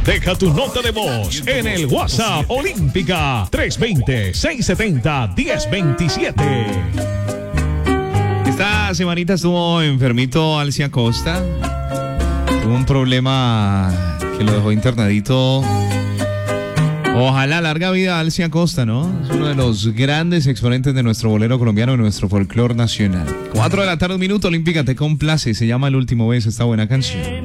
Deja tu nota de voz en el WhatsApp Olímpica 320-670-1027. Esta semanita estuvo enfermito Alcia Costa. Tuvo un problema que lo dejó internadito. Ojalá larga vida a Alcia Costa, ¿no? Es uno de los grandes exponentes de nuestro bolero colombiano, de nuestro folclore nacional. 4 de la tarde, 1 minuto, Olímpica te complace. Se llama El Último Beso, esta buena canción.